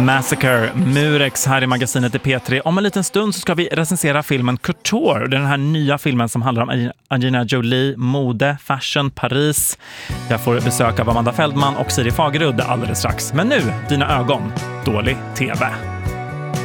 Massacre, Murex här i magasinet i P3. Om en liten stund så ska vi recensera filmen Couture. Det är den här nya filmen som handlar om Angelina Jolie, mode, fashion, Paris. Jag får besök av Amanda Feldman och Siri Fagerud alldeles strax. Men nu, dina ögon, dålig TV.